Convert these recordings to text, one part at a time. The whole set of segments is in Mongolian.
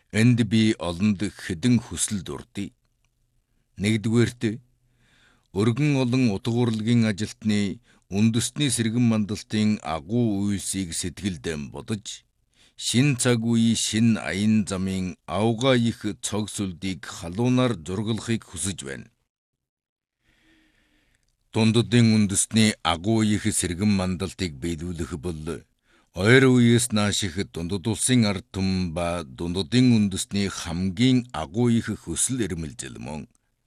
Энд би олонд хэдэн хүсэл дурдъя. Нэгдүгээрт, өргөн олон утга урлагийн ажилтны үндэсний сэргэн мандалтын агуу үйлсийг сэтгэлдээ бодож, шин цаг үеийн шин аян замын авгаа их цог сүлдийг халуунаар зурглахыг хүсэж байна. Дундадын үндэсний агуу их сэргэн мандалтыг биелүүлэх бол ойр үеэс нааш их дундад улсын ард түмэн ба дундадын үндэсний хамгийн агуу их хүсэл эрмэлзэл мөн.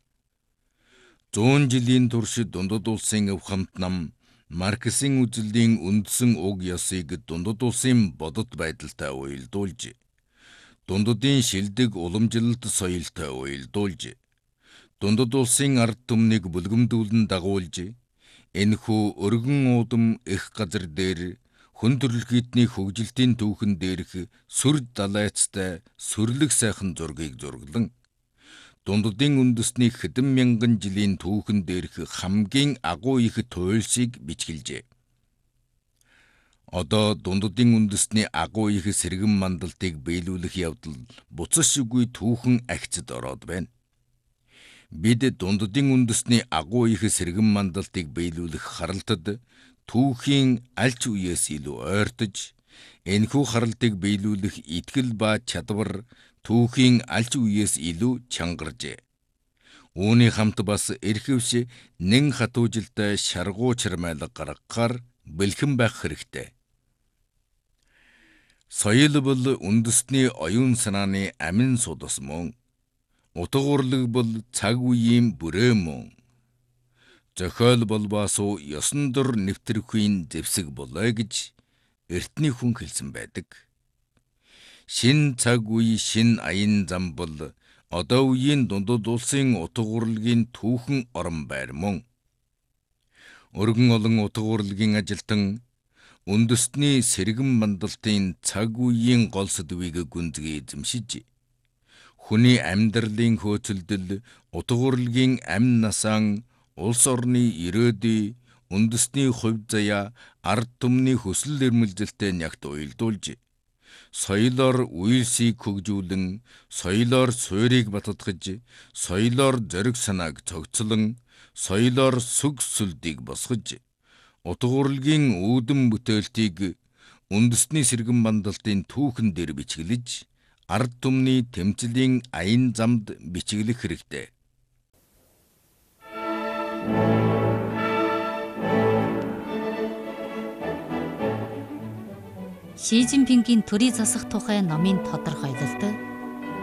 100 жилийн турш дундад улсын авхамт нам Марксийн үзлийн үндсэн уг ёсыг дундад улсын бодит байдалтай уялдуулж, дундадын шилдэг уламжлалт соёлтой уялдуулж, дундад улсын ард түмнийг бүлгэмдүүлэн дагуулж, энэхүү өргөн уудам их газар дээр хүн төрөлхтний хөгжилтийн түүхэн дээрх сүр далайцтай сүрлэг сайхан зургийг зурглан, дундадын үндэсний хэдэн мянган жилийн түүхэн дээрх хамгийн агуу их туйлсыг бичгэлжээ. Одоо дундадын үндэсний агуу их сэргэн мандалтыг биелүүлэх явдал буцашгүй түүхэн агцад ороод байна. Бид дундадын үндэсний агуу их сэргэн мандалтыг биелүүлэх харалтад түүхийн аль ч үеэс илүү ойртож, энэхүү харалтыг биелүүлэх итгэл ба чадвар түүхийн аль ч үеэс илүү чангаржээ. Үүний хамт бас эрхэвш нэн хатуужилтай шаргуу чармайлга гаргахаар бэлхэн байх хэрэгтэй. Соёл бол үндэсний оюун санааны амин судас мөн. Утга урлаг бол цаг үеийн бүрээ мөн. Зохиол болбоосуу ёсон дор нэвтрэхүйн зэвсэг болоо гэж эртний хүн хэлсэн байдаг. Шин цаг үе шин аян зам бол одоо үеийн дундад улсын утга урлагийн түүхэн орон байр мөн. Өргөн олон утга урлагийн ажилтан үндэсний сэргэн мандалтын цаг үеийн гол сэдвийг гүнзгий эзэмшиж, хүний амьдралын хөөцөлдөл, утга урлагийн амь насаан, улс орны ирээдүй, үндэсний хувь заяа, ард түмний хүсэл эрмэлзэлтэй нягт уялдуулж, соёлоор үйлсийг хөгжүүлэн, соёлоор суурийг баттгаж, соёлоор зориг санааг цогцлон, соёлоор сүг сүлдийг босгож, утга урлагийн үүдэн бүтээлтийг үндэсний сэргэн мандалтын түүхэн дээр бичгэлж, ард түмний тэмцлийн аян замд бичиглэх хэрэгтэй. Ши Цзиньпингийн төрийн засах тухай номын тодорхойлолт